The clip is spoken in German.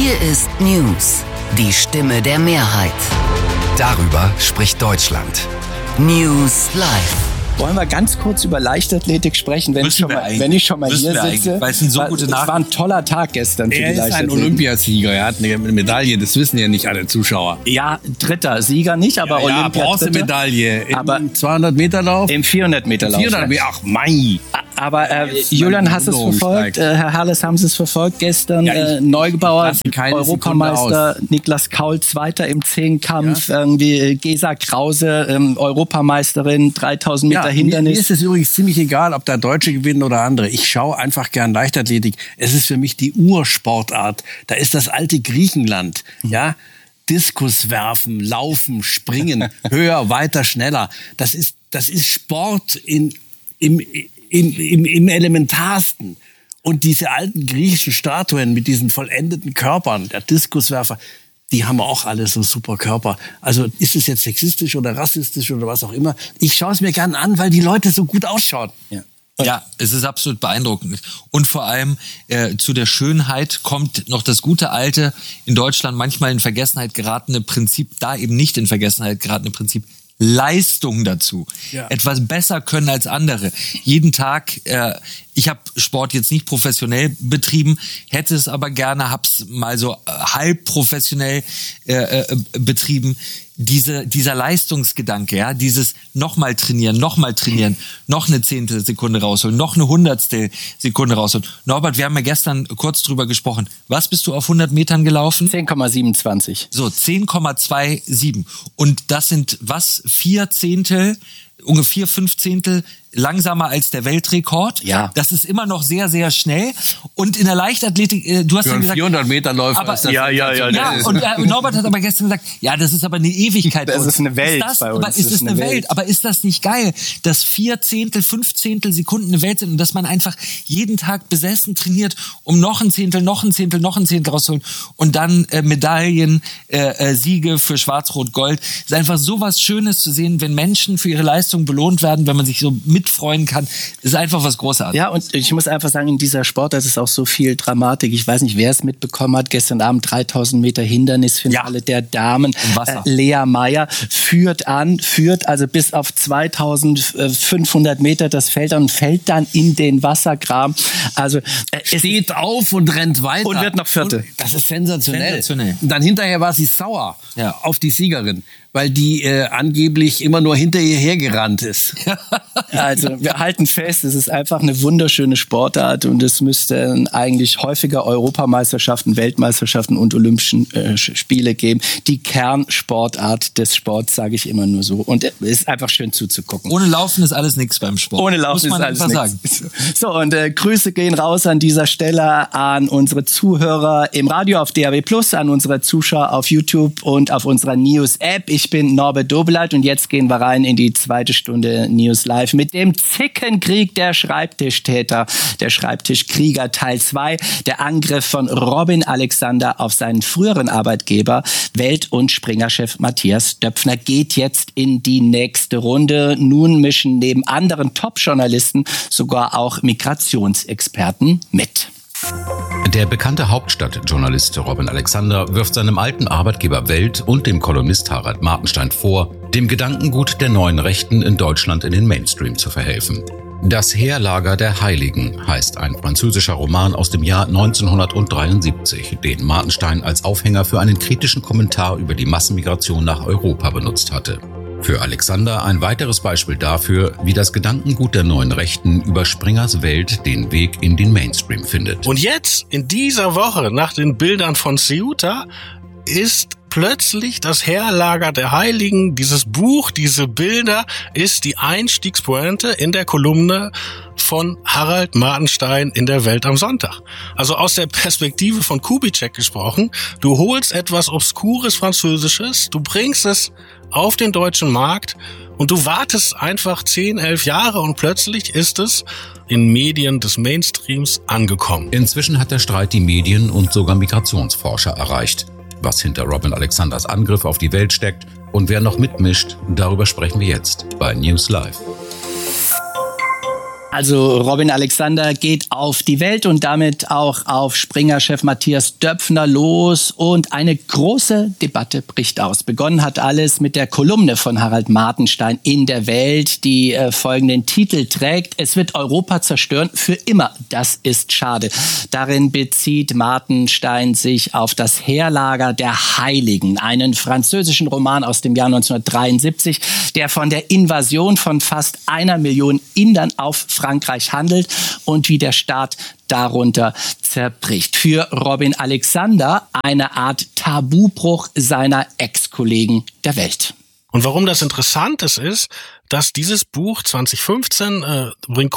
Hier ist News, die Stimme der Mehrheit. Darüber spricht Deutschland. News Live. Wollen wir ganz kurz über Leichtathletik sprechen, wenn ich schon mal hier sitze? Weil es sind so gute Es war ein toller Tag gestern für die Leichtathletik. Er ist ein Olympiasieger, er hat eine Medaille, das wissen ja nicht alle Zuschauer. Ja, dritter Sieger nicht, aber Bronzemedaille im 200-Meter-Lauf. Im 400-Meter-Lauf. Ach mein. Aber Julian, hast du es verfolgt? Herr Herles, haben Sie es verfolgt gestern? Neugebauer, Europameister, Niklas Kaul, Zweiter im Zehnkampf, irgendwie Gesa Krause, Europameisterin, 3000 Meter Hindernis. Mir ist es übrigens ziemlich egal, ob da Deutsche gewinnen oder andere. Ich schaue einfach gern Leichtathletik. Es ist für mich die Ursportart. Da ist das alte Griechenland, ja. Diskus werfen, laufen, springen, höher, weiter, schneller. Das ist Sport im Elementarsten. Und diese alten griechischen Statuen mit diesen vollendeten Körpern, der Diskuswerfer, die haben auch alle so super Körper. Also ist es jetzt sexistisch oder rassistisch oder was auch immer. Ich schaue es mir gern an, weil die Leute so gut ausschauen. Ja, es ist absolut beeindruckend. Und vor allem zu der Schönheit kommt noch das gute alte, in Deutschland manchmal in Vergessenheit geratene Prinzip, da eben nicht in Vergessenheit geratene Prinzip, Leistung dazu. Ja. Etwas besser können als andere. Jeden Tag, ich habe Sport jetzt nicht professionell betrieben, hätte es aber gerne, hab's mal so halb professionell betrieben. Dieser Leistungsgedanke, ja, dieses nochmal trainieren, noch eine Zehntelsekunde rausholen, noch eine Hundertstelsekunde rausholen. Norbert, wir haben ja gestern kurz drüber gesprochen. Was bist du auf 100 Metern gelaufen? 10,27. So, 10,27. Und das sind was? 4 Zehntel, ungefähr 5 Zehntel langsamer als der Weltrekord. Ja. Das ist immer noch sehr, sehr schnell. Und in der Leichtathletik, du hast ja gesagt... 400 Meter Läufer ist das... Ja, und Norbert hat aber gestern gesagt, ja, das ist aber eine Ewigkeit. Das ist eine Welt bei uns. Aber ist es eine Welt? Aber ist das nicht geil, dass 4 Zehntel, 5 Zehntel Sekunden eine Welt sind und dass man einfach jeden Tag besessen trainiert, um noch ein Zehntel rauszuholen und dann Medaillen, Siege für Schwarz-Rot-Gold. Es ist einfach so was Schönes zu sehen, wenn Menschen für ihre Leistung belohnt werden, wenn man sich so mitfreuen kann, ist einfach was Großartiges. Ja, und ich muss einfach sagen, in dieser Sportart ist auch so viel Dramatik. Ich weiß nicht, wer es mitbekommen hat. Gestern Abend 3000 Meter Hindernisfinale der Damen. Lea Meyer führt also bis auf 2500 Meter das Feld an und fällt dann in den Wassergraben. Also steht auf und rennt weiter. Und wird noch Vierte. Das ist sensationell. Und dann hinterher war sie sauer auf die Siegerin, weil die angeblich immer nur hinter ihr hergerannt ist. Also wir halten fest, es ist einfach eine wunderschöne Sportart und es müsste eigentlich häufiger Europameisterschaften, Weltmeisterschaften und Olympischen Spiele geben. Die Kernsportart des Sports, sage ich immer nur so. Und es ist einfach schön zuzugucken. Ohne Laufen ist alles nichts beim Sport. Ohne Laufen ist alles nichts. So, und Grüße gehen raus an dieser Stelle an unsere Zuhörer im Radio auf DAB+, an unsere Zuschauer auf YouTube und auf unserer News-App. Ich bin Norbert Dobeleit und jetzt gehen wir rein in die zweite Stunde News Live mit dem Zickenkrieg der Schreibtischtäter, der Schreibtischkrieger Teil 2, der Angriff von Robin Alexander auf seinen früheren Arbeitgeber. Welt- und Springer-Chef Matthias Döpfner geht jetzt in die nächste Runde. Nun mischen neben anderen Top-Journalisten sogar auch Migrationsexperten mit. Der bekannte Hauptstadtjournalist Robin Alexander wirft seinem alten Arbeitgeber Welt und dem Kolumnist Harald Martenstein vor, dem Gedankengut der neuen Rechten in Deutschland in den Mainstream zu verhelfen. Das Heerlager der Heiligen heißt ein französischer Roman aus dem Jahr 1973, den Martenstein als Aufhänger für einen kritischen Kommentar über die Massenmigration nach Europa benutzt hatte. Für Alexander ein weiteres Beispiel dafür, wie das Gedankengut der neuen Rechten über Springers Welt den Weg in den Mainstream findet. Und jetzt, in dieser Woche, nach den Bildern von Ceuta, ist plötzlich das Heerlager der Heiligen, dieses Buch, diese Bilder, ist die Einstiegspointe in der Kolumne von Harald Martenstein in der Welt am Sonntag. Also aus der Perspektive von Kubitschek gesprochen, du holst etwas obskures Französisches, du bringst es auf den deutschen Markt und du wartest einfach 10, 11 Jahre und plötzlich ist es in Medien des Mainstreams angekommen. Inzwischen hat der Streit die Medien und sogar Migrationsforscher erreicht. Was hinter Robin Alexanders Angriff auf die Welt steckt und wer noch mitmischt, darüber sprechen wir jetzt bei News Live. Also Robin Alexander geht auf die Welt und damit auch auf Springer-Chef Matthias Döpfner los und eine große Debatte bricht aus. Begonnen hat alles mit der Kolumne von Harald Martenstein in der Welt, die folgenden Titel trägt: Es wird Europa zerstören, für immer. Das ist schade. Darin bezieht Martenstein sich auf das Heerlager der Heiligen, einen französischen Roman aus dem Jahr 1973, der von der Invasion von fast 1 Million Indern auf Frankreich handelt und wie der Staat darunter zerbricht. Für Robin Alexander eine Art Tabubruch seiner Ex-Kollegen der Welt. Und warum das interessant ist, dass dieses Buch 2015